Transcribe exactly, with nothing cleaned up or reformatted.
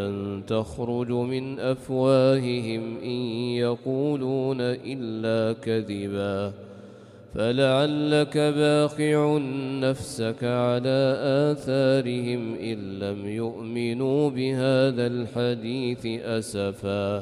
تخرج من أفواههم إن يقولون إلا كذبا فلعلك باخع نفسك على آثارهم إن لم يؤمنوا بهذا الحديث أسفا